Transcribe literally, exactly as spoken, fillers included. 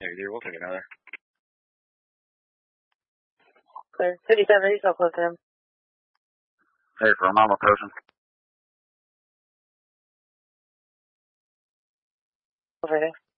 Maybe there, we'll take another. Clear. fifty-seven, are you still close to him? Hey, for a normal person. Over there.